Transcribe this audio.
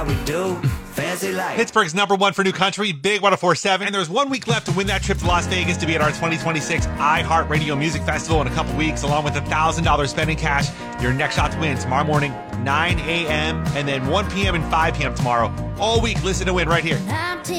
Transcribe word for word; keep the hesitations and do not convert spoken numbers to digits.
how we do. Fancy life. Pittsburgh's number one for new country, Big one oh four point seven. And there's one week left to win that trip to Las Vegas to be at our twenty twenty-six iHeartRadio Music Festival in a couple weeks, along with a one thousand dollars spending cash. Your next shot to win tomorrow morning, nine a.m. and then one p.m. and five p.m. tomorrow. All week, listen to win right here.